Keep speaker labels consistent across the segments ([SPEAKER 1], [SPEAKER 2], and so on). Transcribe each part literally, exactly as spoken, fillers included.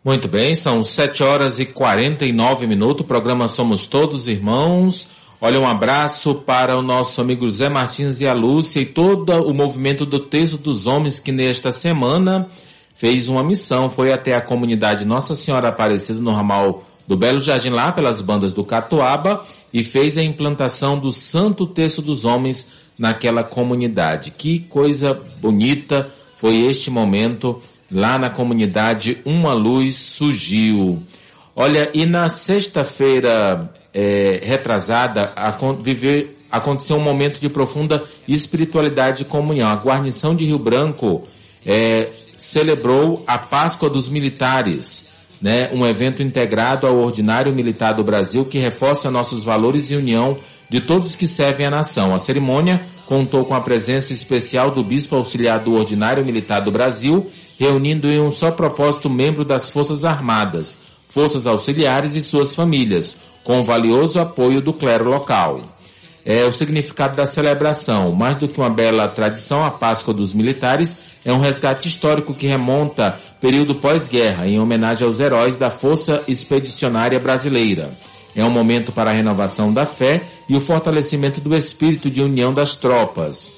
[SPEAKER 1] Muito bem, são sete horas e quarenta e nove minutos, o programa Somos Todos Irmãos. Olha, um abraço para o nosso amigo Zé Martins e a Lúcia e todo o movimento do Terço dos Homens que nesta semana fez uma missão, foi até a comunidade Nossa Senhora Aparecida no ramal do Belo Jardim, lá pelas bandas do Catuaba, e fez a implantação do Santo Terço dos Homens naquela comunidade. Que coisa bonita foi este momento lá na comunidade Uma Luz Surgiu. Olha, e na sexta-feira é, retrasada, a, vive, aconteceu um momento de profunda espiritualidade e comunhão. A guarnição de Rio Branco é, celebrou a Páscoa dos Militares, né? Um evento integrado ao Ordinário Militar do Brasil que reforça nossos valores e união de todos que servem a nação. A cerimônia contou com a presença especial do Bispo Auxiliar do Ordinário Militar do Brasil, reunindo em um só propósito membros das Forças Armadas, Forças Auxiliares e suas famílias, com o valioso apoio do clero local. É o significado da celebração. Mais do que uma bela tradição, a Páscoa dos Militares é um resgate histórico que remonta período pós-guerra, em homenagem aos heróis da Força Expedicionária Brasileira. É um momento para a renovação da fé e o fortalecimento do espírito de união das tropas,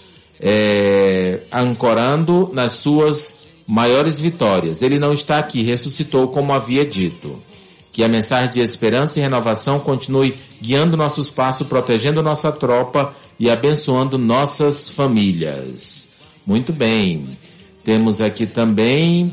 [SPEAKER 1] é, ancorando nas suas maiores vitórias. Ele não está aqui, ressuscitou como havia dito. Que a mensagem de esperança e renovação continue guiando nossos passos, protegendo nossa tropa e abençoando nossas famílias. Muito bem. Temos aqui também,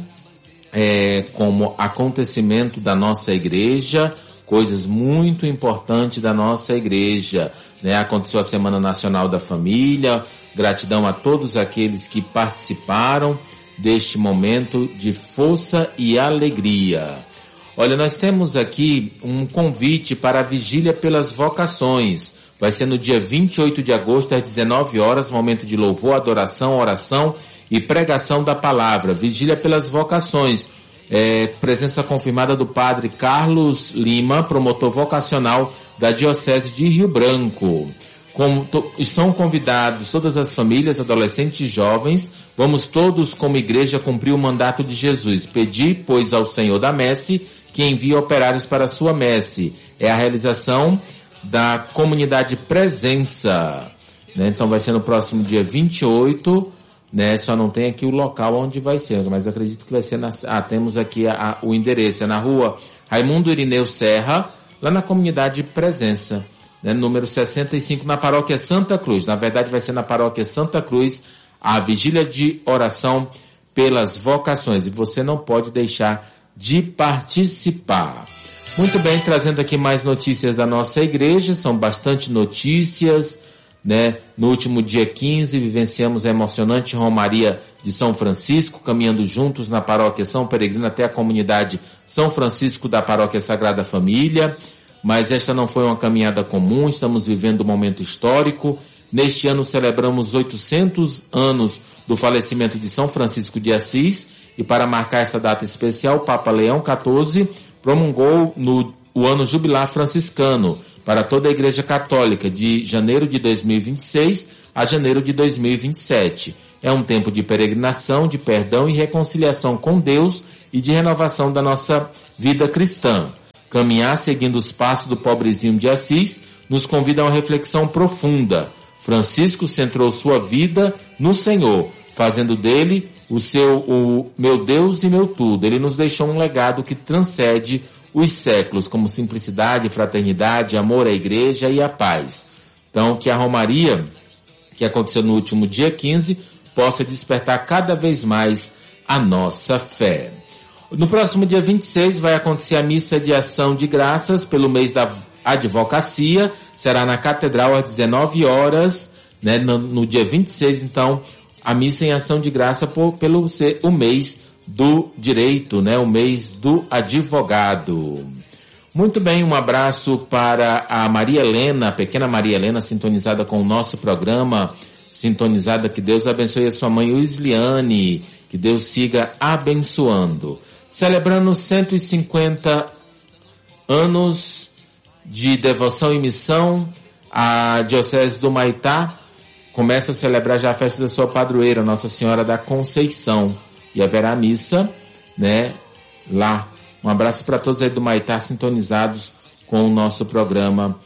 [SPEAKER 1] é, como acontecimento da nossa igreja, coisas muito importantes da nossa igreja, né? Aconteceu a Semana Nacional da Família. Gratidão a todos aqueles que participaram deste momento de força e alegria. Olha, nós temos aqui um convite para a Vigília pelas Vocações. Vai ser no dia vinte e oito de agosto, às dezenove horas, momento de louvor, adoração, oração e pregação da palavra. Vigília pelas Vocações. É, presença confirmada do padre Carlos Lima, promotor vocacional da Diocese de Rio Branco. Como to, são convidados todas as famílias, adolescentes e jovens. Vamos todos, como igreja, cumprir o mandato de Jesus. Pedir, pois, ao Senhor da Messe que envie operários para a sua messe. É a realização da comunidade Presença, né? Então vai ser no próximo dia vinte e oito, né? Só não tem aqui o local onde vai ser, mas acredito que vai ser na... Ah, temos aqui a, a, o endereço, é na rua Raimundo Irineu Serra, lá na comunidade Presença, né? Número sessenta e cinco, na paróquia Santa Cruz. Na verdade vai ser na paróquia Santa Cruz, a vigília de oração pelas vocações, e você não pode deixar de participar. Muito bem, trazendo aqui mais notícias da nossa igreja, são bastante notícias, né? No último dia quinze, vivenciamos a emocionante Romaria de São Francisco, caminhando juntos na paróquia São Peregrino até a comunidade São Francisco da paróquia Sagrada Família, mas esta não foi uma caminhada comum, estamos vivendo um momento histórico. Neste ano celebramos oitocentos anos do falecimento de São Francisco de Assis, e para marcar essa data especial, o Papa Leão quatorze promulgou no, o ano jubilar franciscano para toda a Igreja Católica, de janeiro de dois mil e vinte e seis a janeiro de dois mil e vinte e sete. É um tempo de peregrinação, de perdão e reconciliação com Deus e de renovação da nossa vida cristã. Caminhar seguindo os passos do pobrezinho de Assis nos convida a uma reflexão profunda. Francisco centrou sua vida no Senhor, fazendo dele o seu, o meu Deus e meu tudo. Ele nos deixou um legado que transcende os séculos, como simplicidade, fraternidade, amor à igreja e à paz. Então, que a Romaria, que aconteceu no último dia quinze, possa despertar cada vez mais a nossa fé. No próximo dia vinte e seis vai acontecer a missa de ação de graças pelo mês da advocacia, será na Catedral às dezenove horas, né, no, no dia vinte e seis, então, a missa em ação de graça por, pelo ser o mês do direito, né? O mês do advogado. Muito bem, um abraço para a Maria Helena, a pequena Maria Helena, sintonizada com o nosso programa, sintonizada, que Deus abençoe a sua mãe Wisliane, que Deus siga abençoando. Celebrando cento e cinquenta anos de devoção e missão, a Diocese do Maitá começa a celebrar já a festa da sua padroeira, Nossa Senhora da Conceição. E haverá missa, né, lá. Um abraço para todos aí do Maitá sintonizados com o nosso programa.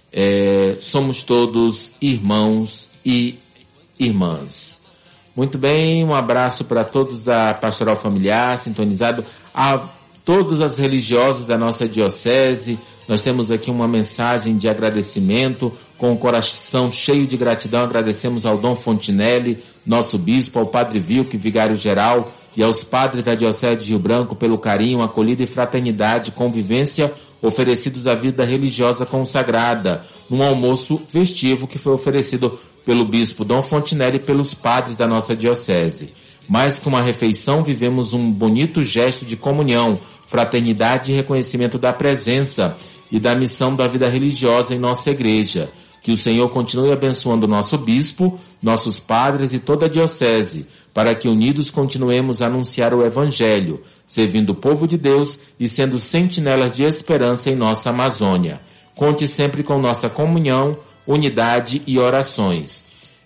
[SPEAKER 1] É, somos todos irmãos e irmãs. Muito bem, um abraço para todos da Pastoral Familiar, sintonizado, a todas as religiosas da nossa diocese. Nós temos aqui uma mensagem de agradecimento, com o coração cheio de gratidão. Agradecemos ao Dom Fontinelli, nosso bispo, ao Padre Vilque, vigário-geral, e aos padres da Diocese de Rio Branco pelo carinho, acolhida e fraternidade, convivência oferecidos à vida religiosa consagrada, num almoço festivo que foi oferecido pelo bispo Dom Fontinelli e pelos padres da nossa diocese. Mais que uma refeição, vivemos um bonito gesto de comunhão, fraternidade e reconhecimento da presença e da missão da vida religiosa em nossa igreja. Que o Senhor continue abençoando o nosso bispo, nossos padres e toda a diocese, para que unidos continuemos a anunciar o Evangelho, servindo o povo de Deus e sendo sentinelas de esperança em nossa Amazônia. Conte sempre com nossa comunhão, unidade e orações.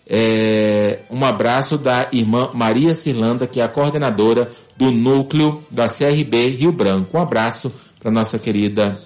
[SPEAKER 1] É, um abraço da irmã Maria Cirlanda, que é a coordenadora do núcleo da C R B Rio Branco. Um abraço para nossa querida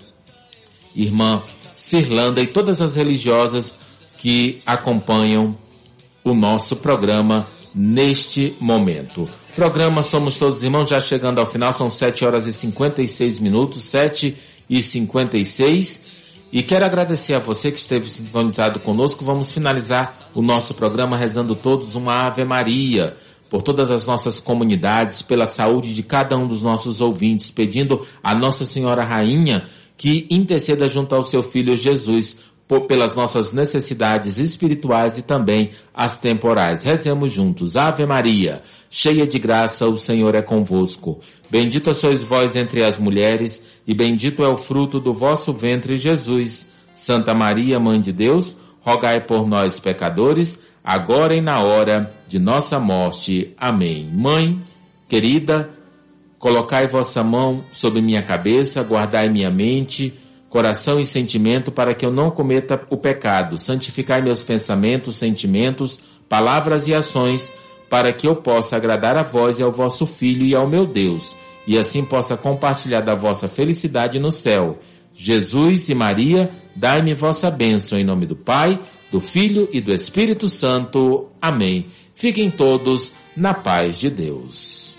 [SPEAKER 1] irmã Cirlanda e todas as religiosas que acompanham o nosso programa neste momento. Programa Somos Todos Irmãos, já chegando ao final, são sete horas e cinquenta e seis minutos, sete e cinquenta e seis. E quero agradecer a você que esteve sintonizado conosco. Vamos finalizar o nosso programa rezando todos uma Ave Maria, por todas as nossas comunidades, pela saúde de cada um dos nossos ouvintes, pedindo a Nossa Senhora Rainha que interceda junto ao seu Filho Jesus, por, pelas nossas necessidades espirituais e também as temporais. Rezemos juntos. Ave Maria, cheia de graça, o Senhor é convosco. Bendita sois vós entre as mulheres, e bendito é o fruto do vosso ventre, Jesus. Santa Maria, Mãe de Deus, rogai por nós, pecadores, agora e na hora de nossa morte. Amém. Mãe querida, colocai vossa mão sobre minha cabeça, guardai minha mente, coração e sentimento, para que eu não cometa o pecado. Santificai meus pensamentos, sentimentos, palavras e ações, para que eu possa agradar a vós e ao vosso Filho e ao meu Deus, e assim possa compartilhar da vossa felicidade no céu. Jesus e Maria, dai-me vossa bênção, em nome do Pai, do Filho e do Espírito Santo. Amém. Fiquem todos na paz de Deus.